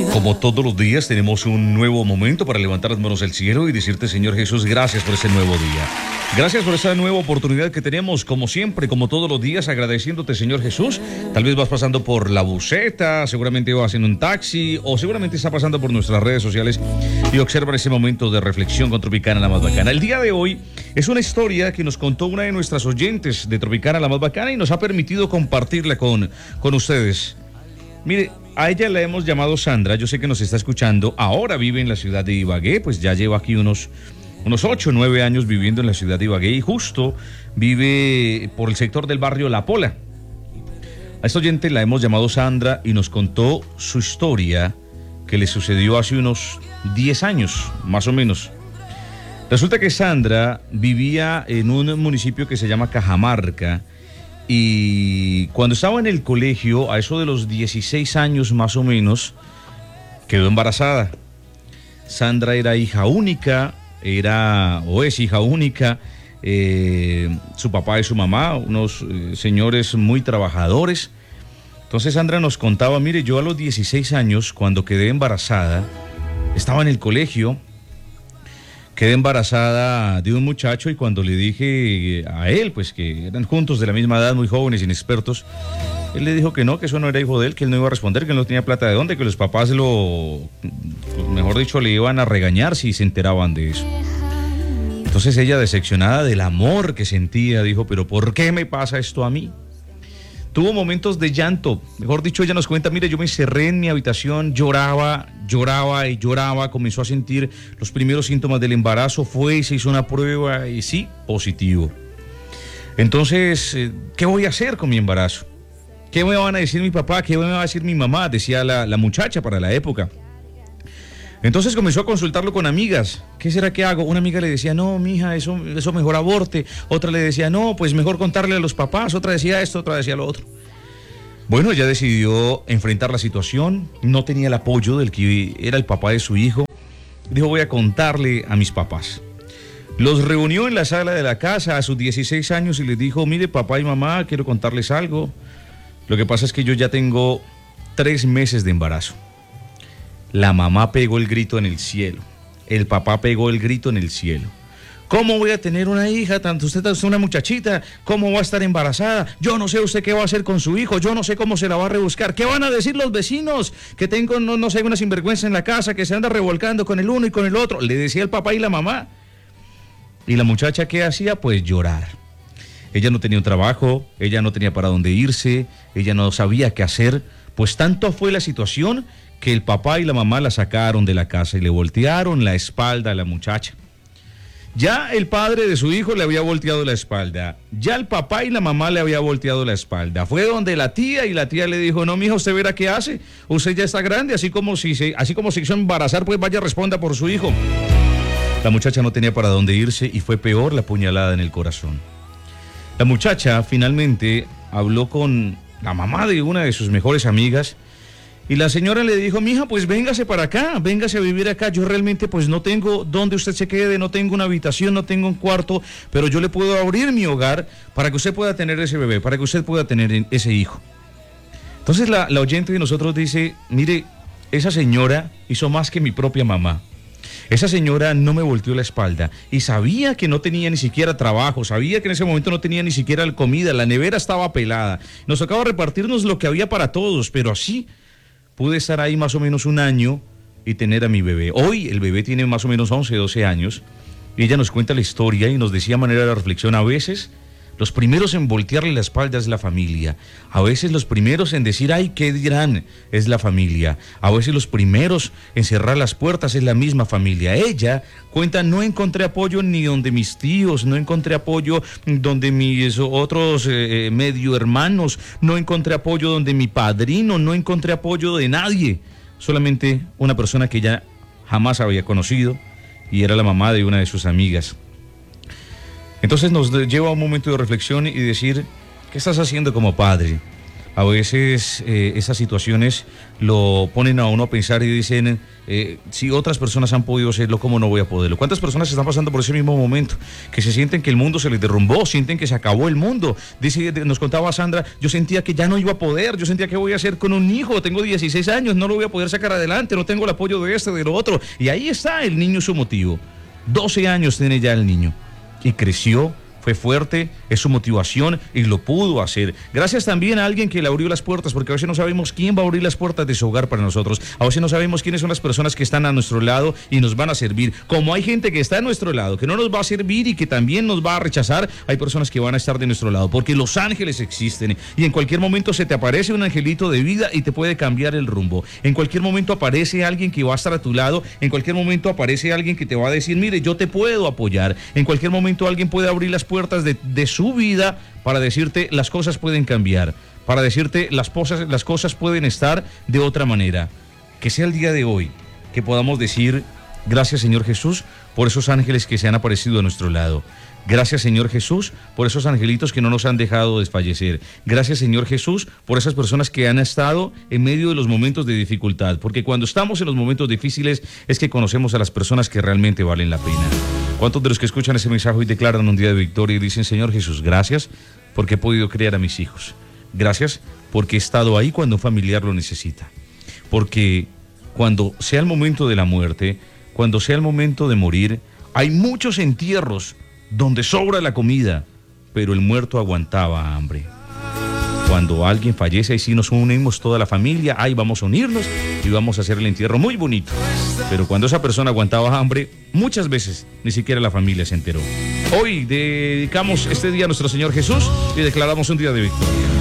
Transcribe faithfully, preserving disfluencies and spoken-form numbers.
Como todos los días tenemos un nuevo momento para levantar las manos al cielo y decirte, Señor Jesús, gracias por ese nuevo día. Gracias por esa nueva oportunidad que tenemos, como siempre, como todos los días, agradeciéndote, Señor Jesús. Tal vez vas pasando por la buseta, seguramente vas en un taxi o seguramente está pasando por nuestras redes sociales y observa ese momento de reflexión con Tropicana, la más bacana. El día de hoy es una historia que nos contó una de nuestras oyentes de Tropicana, la más bacana, y nos ha permitido compartirla con, con ustedes. Mire, a ella la hemos llamado Sandra, yo sé que nos está escuchando, ahora vive en la ciudad de Ibagué, pues ya lleva aquí unos... unos ocho o nueve años viviendo en la ciudad de Ibagué y justo vive por el sector del barrio La Pola. A esta oyente la hemos llamado Sandra y nos contó su historia que le sucedió hace unos diez años, más o menos. Resulta que Sandra vivía en un municipio que se llama Cajamarca y cuando estaba en el colegio, a eso de los dieciséis años más o menos, quedó embarazada. Sandra era hija única, era o es hija única, eh, su papá y su mamá, unos eh, señores muy trabajadores. Entonces Sandra nos contaba, mire, yo a los dieciséis años, cuando quedé embarazada, estaba en el colegio, quedé embarazada de un muchacho y cuando le dije a él, pues que eran juntos de la misma edad, muy jóvenes, inexpertos, él le dijo que no, que eso no era hijo de él, que él no iba a responder, que él no tenía plata de dónde, que los papás lo, mejor dicho, le iban a regañar si se enteraban de eso. Entonces ella, decepcionada del amor que sentía, dijo, pero ¿por qué me pasa esto a mí? Tuvo momentos de llanto, mejor dicho, ella nos cuenta, mire, yo me encerré en mi habitación, lloraba, lloraba y lloraba, comenzó a sentir los primeros síntomas del embarazo, fue y se hizo una prueba y sí, positivo. Entonces, ¿qué voy a hacer con mi embarazo? ¿Qué me van a decir mi papá? ¿Qué me va a decir mi mamá? Decía la, la muchacha para la época. Entonces comenzó a consultarlo con amigas. ¿Qué será que hago? Una amiga le decía, no, mija, eso, eso mejor aborte. Otra le decía, no, pues mejor contarle a los papás. Otra decía esto, otra decía lo otro. Bueno, ella decidió enfrentar la situación. No tenía el apoyo del que era el papá de su hijo. Dijo, voy a contarle a mis papás. Los reunió en la sala de la casa a sus dieciséis años y les dijo, mire, papá y mamá, quiero contarles algo. Lo que pasa es que yo ya tengo tres meses de embarazo. La mamá pegó el grito en el cielo. El papá pegó el grito en el cielo. ¿Cómo voy a tener una hija? Tanto usted es una muchachita. ¿Cómo va a estar embarazada? Yo no sé usted qué va a hacer con su hijo. Yo no sé cómo se la va a rebuscar. ¿Qué van a decir los vecinos? Que tengo, no, no sé, una sinvergüenza en la casa, que se anda revolcando con el uno y con el otro. Le decía el papá y la mamá. ¿Y la muchacha qué hacía? Pues llorar. Ella no tenía un trabajo, ella no tenía para dónde irse, ella no sabía qué hacer. Pues tanto fue la situación que el papá y la mamá la sacaron de la casa y le voltearon la espalda a la muchacha. Ya el padre de su hijo le había volteado la espalda, ya el papá y la mamá le había volteado la espalda. Fue donde la tía y la tía le dijo, no, mijo, usted verá qué hace, usted ya está grande, así como si se, así como se hizo embarazar, pues vaya, responda por su hijo. La muchacha no tenía para dónde irse y fue peor la puñalada en el corazón. La muchacha finalmente habló con la mamá de una de sus mejores amigas y la señora le dijo, mija, pues véngase para acá, véngase a vivir acá. Yo realmente pues no tengo donde usted se quede, no tengo una habitación, no tengo un cuarto, pero yo le puedo abrir mi hogar para que usted pueda tener ese bebé, para que usted pueda tener ese hijo. Entonces la, la oyente de nosotros dice, mire, esa señora hizo más que mi propia mamá. Esa señora no me volteó la espalda y sabía que no tenía ni siquiera trabajo, sabía que en ese momento no tenía ni siquiera comida, la nevera estaba pelada. Nos tocaba repartirnos lo que había para todos, pero así pude estar ahí más o menos un año y tener a mi bebé. Hoy el bebé tiene más o menos once, doce años y ella nos cuenta la historia y nos decía a manera de reflexión, a veces los primeros en voltearle la espalda es la familia. A veces los primeros en decir, ay, ¿qué dirán? Es la familia. A veces los primeros en cerrar las puertas es la misma familia. Ella cuenta, no encontré apoyo ni donde mis tíos, no encontré apoyo donde mis otros eh, medio hermanos, no encontré apoyo donde mi padrino, no encontré apoyo de nadie. Solamente una persona que ella jamás había conocido y era la mamá de una de sus amigas. Entonces nos lleva a un momento de reflexión y decir, ¿qué estás haciendo como padre? A veces eh, esas situaciones lo ponen a uno a pensar y dicen, eh, si otras personas han podido hacerlo, ¿cómo no voy a poderlo? ¿Cuántas personas están pasando por ese mismo momento? Que se sienten que el mundo se les derrumbó, sienten que se acabó el mundo. Dice, nos contaba Sandra, yo sentía que ya no iba a poder, yo sentía que voy a hacer con un hijo, tengo dieciséis años, no lo voy a poder sacar adelante, no tengo el apoyo de este, de lo otro. Y ahí está el niño su motivo. doce años tiene ya el niño y creció. Fue fuerte, es su motivación y lo pudo hacer. Gracias también a alguien que le abrió las puertas, porque a veces no sabemos quién va a abrir las puertas de su hogar para nosotros. A veces no sabemos quiénes son las personas que están a nuestro lado y nos van a servir. Como hay gente que está a nuestro lado, que no nos va a servir y que también nos va a rechazar, hay personas que van a estar de nuestro lado, porque los ángeles existen y en cualquier momento se te aparece un angelito de vida y te puede cambiar el rumbo. En cualquier momento aparece alguien que va a estar a tu lado, en cualquier momento aparece alguien que te va a decir, mire, yo te puedo apoyar. En cualquier momento alguien puede abrir las puertas de, de su vida para decirte las cosas pueden cambiar, para decirte las cosas, las cosas pueden estar de otra manera. Que sea el día de hoy que podamos decir gracias Señor Jesús por esos ángeles que se han aparecido a nuestro lado. Gracias Señor Jesús por esos angelitos que no nos han dejado desfallecer. Gracias Señor Jesús por esas personas que han estado en medio de los momentos de dificultad, porque cuando estamos en los momentos difíciles es que conocemos a las personas que realmente valen la pena. ¿Cuántos de los que escuchan ese mensaje y declaran un día de victoria y dicen, Señor Jesús, gracias porque he podido criar a mis hijos? Gracias porque he estado ahí cuando un familiar lo necesita. Porque cuando sea el momento de la muerte, cuando sea el momento de morir, hay muchos entierros donde sobra la comida, pero el muerto aguantaba hambre. Cuando alguien fallece, ahí sí nos unimos toda la familia, ahí vamos a unirnos y vamos a hacer el entierro muy bonito. Pero cuando esa persona aguantaba hambre, muchas veces ni siquiera la familia se enteró. Hoy dedicamos este día a nuestro Señor Jesús y declaramos un día de victoria.